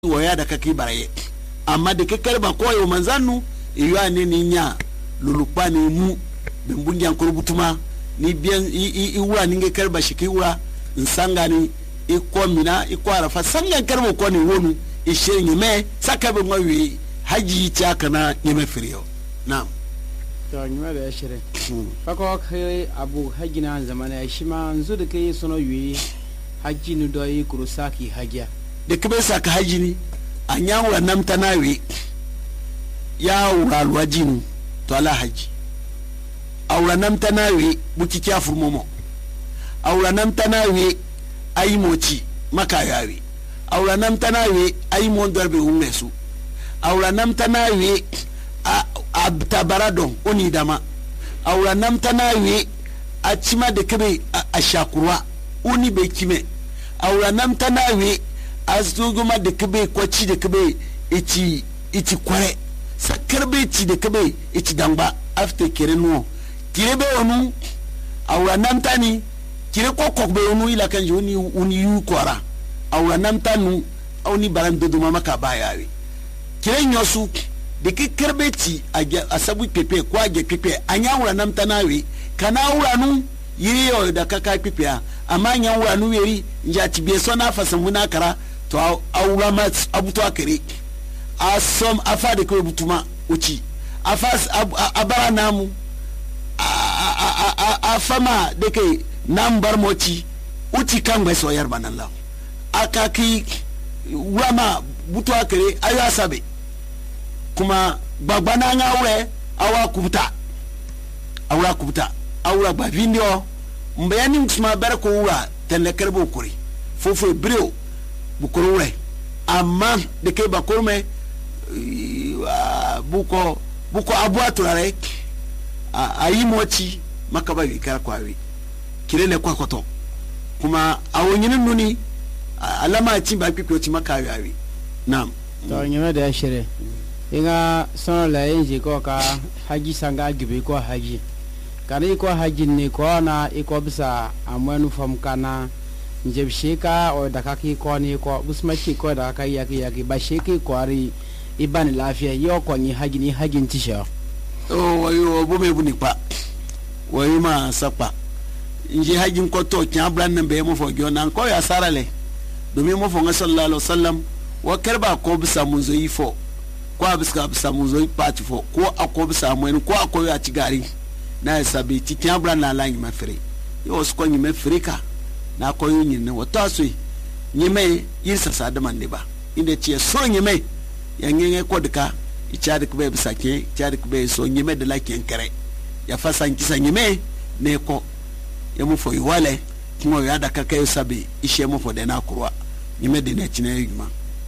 waya da kake baraye amma da kakar ba koyo manzannu iyo ne ni nya lulupa ni mu bimbungi ankuru butuma ni bien iwa ninge karba shikiwa nsanga ni iko mina iko arafa sanga karbo ko ni wonu ishe nyime sakabe mwawi haji ta kana nyime firiyo na'am to nyime da shire fako kai abu haji na zamana shi ma nzu da kai sono wi haji ni do yi kurusaki hajiya da kabe saka haji ni anyawa namtanawi ya wuralwa jinu to ala haji awra namtanawi buki kyafur momo awra namtanawi ay moci makayawi awra namtanawi ay mon darbe ummesu awra namtanawi abtabaradon oni dama awra namtanawi a cima da kabe a shakurwa uni bai kime awra namtanawi azuguma da kabe kwaci da kabe ichi kware sakarbe ci da kabe ichi dangba after kirenu kirebe onu awra namtani kire kokok be onu ila kanji uni yu kwara awra namtanu oni baran doduma maka bayawe kire nyosu de ke karbe ci asabu pepe kwa ge pepe anya awra namtanawe kana awra nu yiriyo da kaka pepe amma anya awra nu yeri njati be so na fasamu na kara to awra ma abuto akere asom afade ko butuma uchi afas abara namu afama deke nambar mochi uchi kangwe so yarba nan law akaki wama buto akere aya sabe kuma gbagbana ngawe awra kubuta awra ba video mbayani msma barako wura tele kerbo kuri fofo brio bukurure amma deke bakurme buko abu aturare ayi mochi makaba wikara kwawi kirele kwa koto kuma awonyine nuni alama ci ba pipi ochi makawi awi naam to nyeme da shire inga sono la yenji ko ka haji sanga gibe ko haji kana ko haji ne ko na iko bisa amanu fam kana njebshika o dakaki ko ni ko busmachi ko da yaki ba sheki ko ari ibani lafiya yo ko ni hajin tisha wayo bo me buni pa wayo ma sapa nji hajin ko to kyan bran nan be mo fo jona ko ya sarale domin mo fo sallallahu alaihi wasallam wa karba ko bisa mun zo yifo ko bisa mun zo pati fo ko ako bisa mun ko ako ya ci gari na sabi ti kyan bran na la nyima fere yo sko nyima fere ka na ko yin ne wato so nyime yirsa sadama ne ba inda ce so nyime yangen ko dika ichari kube bisake ichari kube so nyime de la kenkere ya fasa nkisa nyime ne ko ya mu fo iwale kimo ya da kaka yo sabi ishe mu fo de na kurwa nyime de na chine yuma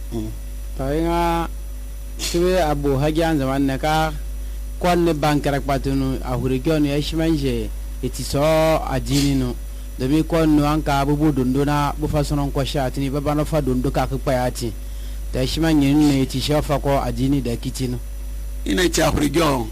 tayinga tibe abu hajan zaman ne ka kwanne bankara patunu ahurigyon ya shimanje itiso ajini no domi kwanno anka abubu dunduna bu fasonon ko shatini babano fa dundu ka kpayati da shi manyan ne ti shafa ko ajini da kitino ina chafrijo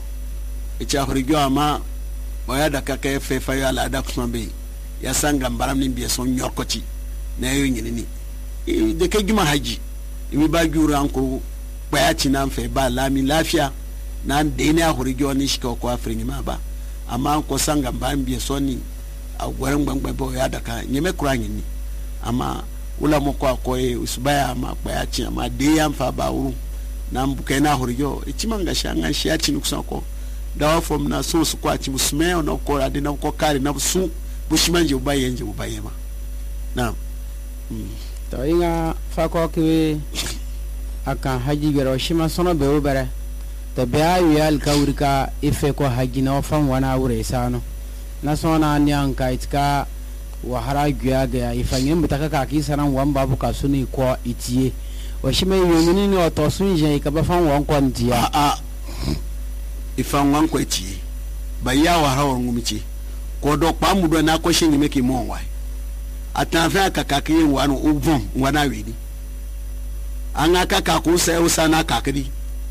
ama waya da kaka fe fa ya la da kusombe ya sanga mbaram ni biye son nyorkoti na yo nyini ni de ke juma haji mi ba jura anko bayati nan fe ba lami lafiya nan de ne ahurijo ni shika ko afringi ma ba amma anko sanga mbaram biye soni a gwaran gbangba bo ya da ka nyeme kuranyi ni amma ula moko akoye usubaya ma bayachi ma de yamfa ba wuru na mbuke na horiyo ichimanga shanga shiachi nukusako dawa from na so su kwachi musmeo na ko ade na ko kare na su bushimanje ubayenje ubayema naam to inga fako kiwe aka haji gero shima sono be ubere to be ayu yal kawrika ife ko haji na fam wana wure sano na sona nyanka itka wa haragya ga ifanye mutaka ka kisaran wan babu ka suni ko itie wa shime yomini ni oto sunje ka ba fan wan ko ntia ifan wan ko itie ba ya wa hawo ngumici ko do pamu do na ko shinyi meki mo wai atafa ka ka ki wanu ubum wana wedi an aka ka ko sai usana ka kidi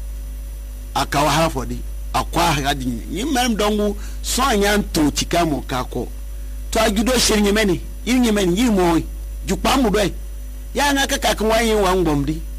aka wa hafodi akwa hadi ni mem dongu so anyan to tikamo ka ko to ajudo shirnyemeni yinyemeni yimo jukpa mu do ya nga ka kan wayin wa ngbomdi